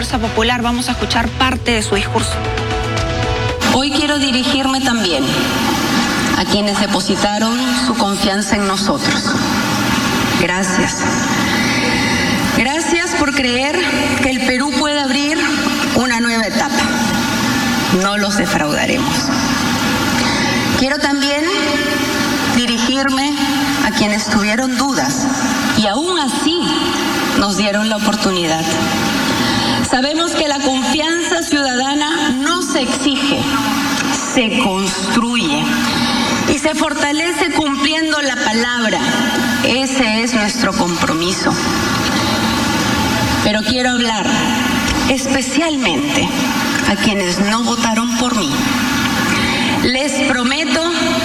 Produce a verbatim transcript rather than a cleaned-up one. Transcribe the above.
Fuerza Popular. Vamos a escuchar parte de su discurso. Hoy quiero dirigirme también a quienes depositaron su confianza en nosotros. Gracias. Gracias por creer que el Perú puede abrir una nueva etapa. No los defraudaremos. Quiero también dirigirme a quienes tuvieron dudas y aún así nos dieron la oportunidad. Sabemos que la confianza ciudadana no se exige, se construye y se fortalece cumpliendo la palabra. Ese es nuestro compromiso. Pero quiero hablar especialmente a quienes no votaron por mí. Les prometo